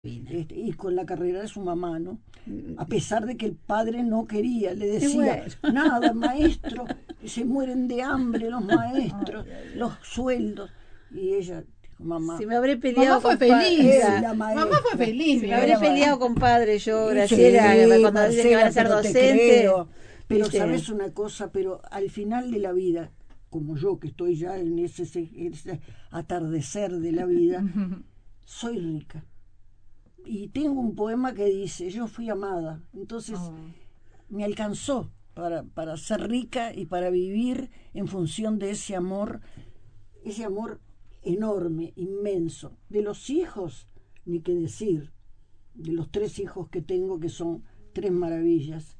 y con la carrera de su mamá, ¿no? A pesar de que el padre no quería, le decía, bueno, nada, maestro, se mueren de hambre los maestros, los sueldos. Y ella dijo, mamá, si me habré peleado mamá fue feliz, mamá fue feliz, si me habré peleado con padre yo, Graciela, sí, cuando dicen que van a ser docentes. Pero sabes una cosa, pero al final de la vida, como yo que estoy ya en ese atardecer de la vida, soy rica. Y tengo un poema que dice, yo fui amada, entonces me alcanzó para ser rica y para vivir en función de ese amor enorme, inmenso. De los hijos, ni qué decir, de los 3 hijos que tengo, que son 3 maravillas,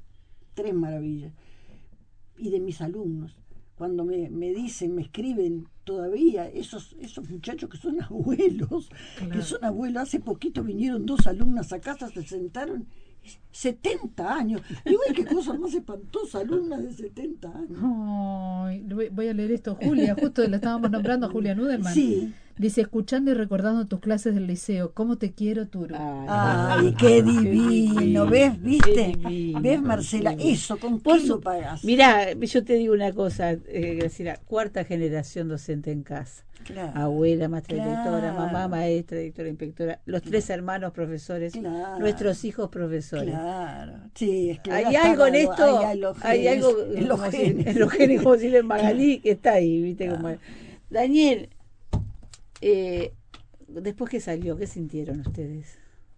y de mis alumnos. Cuando me dicen, me escriben todavía, esos muchachos que son abuelos, hace poquito vinieron 2 alumnas a casa, se sentaron, 70 años. Digo, qué cosa más espantosa, alumnas de 70 años. Ay, voy a leer esto, Julia, justo la estábamos nombrando a Julia Nudelman. Sí. Dice, escuchando y recordando tus clases del liceo, ¿cómo te quiero, Turu? Ay, qué divino, ¿ves? ¿Viste? ¿Ves, Marcela? Eso, ¿con qué lo pagas? Mirá, yo te digo una cosa, Graciela, 4ª generación docente en casa. Claro, abuela, maestra directora, mamá, maestra, directora, inspectora, los 3 hermanos profesores, nuestros hijos profesores. Claro, sí, es que hay algo en esto, hay algo en los genes, como decirle Magalí, que está ahí, ¿viste? Como Daniel, después que salió, ¿qué sintieron ustedes?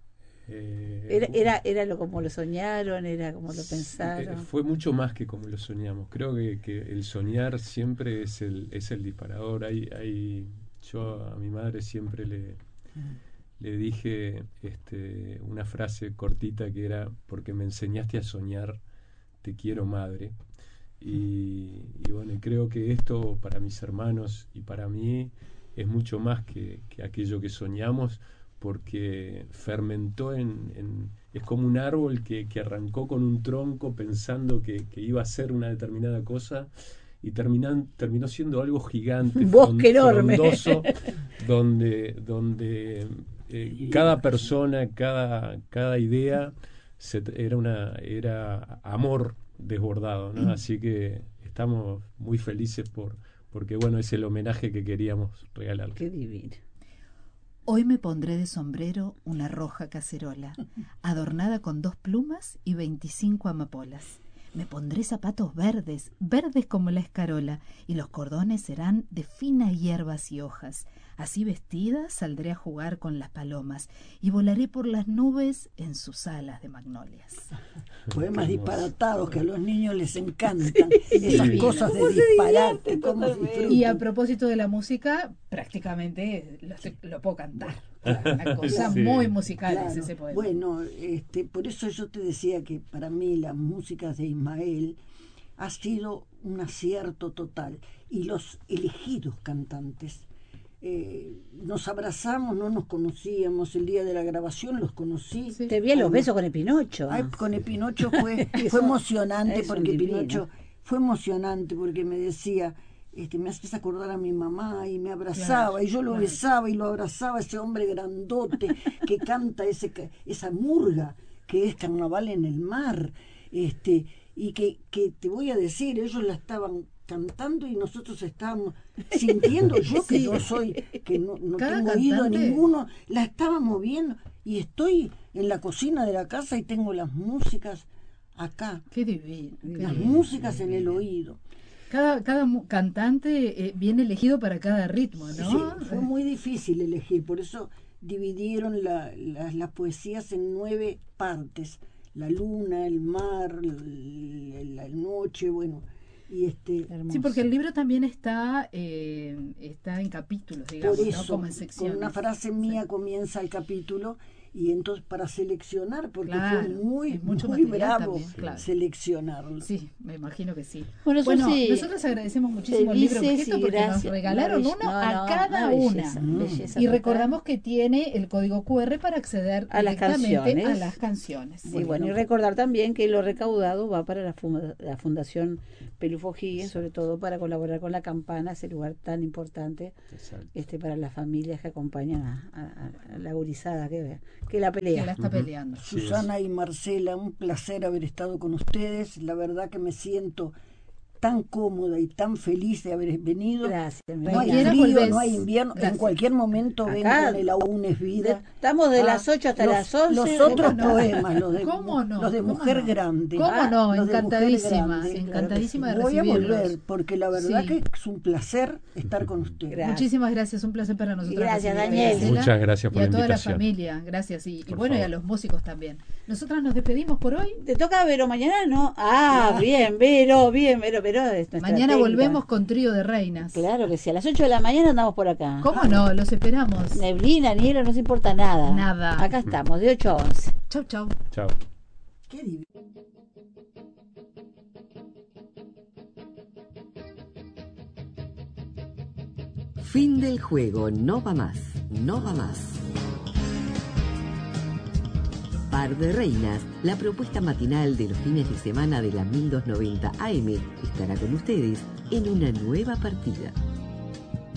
¿Era como lo soñaron? ¿Era como lo pensaron? Fue mucho más que como lo soñamos. Creo que el soñar siempre es el disparador. Yo a mi madre siempre le dije una frase cortita que era: porque me enseñaste a soñar, te quiero, madre. Y bueno, creo que esto para mis hermanos y para mí es mucho más que aquello que soñamos, porque fermentó es como un árbol que arrancó con un tronco pensando que iba a ser una determinada cosa y terminó siendo algo gigante, bosque enorme, frondoso, donde cada persona, cada idea era amor desbordado, ¿no? Así que estamos muy felices porque bueno, es el homenaje que queríamos regalar. Qué divino. Hoy me pondré de sombrero una roja cacerola, adornada con 2 plumas y 25 amapolas. Me pondré zapatos verdes, verdes como la escarola, y los cordones serán de finas hierbas y hojas. Así vestida saldré a jugar con las palomas y volaré por las nubes en sus alas de magnolias. Poemas disparatados que a los niños les encantan, esas cosas de disparate. Y a propósito de la música, prácticamente lo puedo cantar. Una cosa muy musical es ese poema. Bueno, por eso yo te decía que para mí las músicas de Ismael ha sido un acierto total, y los elegidos cantantes. Nos abrazamos, no nos conocíamos, el día de la grabación los conocí. Sí. Te vi a los besos con Epinocho. Ay, con Epinocho fue emocionante, porque Epinocho fue emocionante porque me decía, me haces acordar a mi mamá, y me abrazaba, y yo lo besaba y lo abrazaba, ese hombre grandote que canta esa murga que es Carnaval en el Mar, y que te voy a decir, ellos la estaban cantando y nosotros estábamos sintiendo, yo que no soy, que no tengo oído ninguno, la estábamos viendo, y estoy en la cocina de la casa y tengo las músicas acá. Qué divino. Las músicas en el oído. Cada cantante viene elegido para cada ritmo, ¿no? Sí, fue muy difícil elegir, por eso dividieron las poesías en 9 partes: la luna, el mar, la noche, bueno. Y sí, porque el libro también está en capítulos, digamos, por eso, ¿no? Como en secciones. Con una frase mía comienza el capítulo, y entonces para seleccionar, porque fue muy bravo también, seleccionarlo. Sí, me imagino que sí. Bueno, nosotros agradecemos muchísimo el libro objeto, porque nos regalaron uno a cada una. Y recordamos que tiene el código QR para acceder a las canciones. Sí, bueno, y recordar también que lo recaudado va para la Fundación Pelufo Higgins, sobre todo para colaborar con la Campana, ese lugar tan importante para las familias que acompañan a la gurizada que que la pelea. Que la está peleando. Susana y Marcela, un placer haber estado con ustedes. La verdad que me siento tan cómoda y tan feliz de haber venido. Gracias. No hay frío, no hay invierno. Gracias. En cualquier momento vengo con el Aún es vida. Estamos de las 8 hasta las 11. Los otros poemas, los de Mujer Grande. ¿Cómo no? Encantadísima. Encantadísima de recibirlos. Voy a volver, porque la verdad que es un placer estar con ustedes. Gracias. Muchísimas gracias, un placer para nosotros. Gracias, Daniel. Muchas gracias por la invitación. Y a toda la familia, gracias. Y bueno, y a los músicos también. Nosotras nos despedimos por hoy. ¿Te toca Vero mañana, no? Bien, Vero. Mañana volvemos con Trío de Reinas. Claro que sí, a las 8 de la mañana andamos por acá. ¿Cómo no? Los esperamos. Neblina, niebla, no se importa nada. Nada. Acá estamos, de 8 a 11. Chau, chau. Chau. Qué divino. Fin del juego, no va más, no va más. Par de Reinas, la propuesta matinal de los fines de semana de la 1290 AM, estará con ustedes en una nueva partida.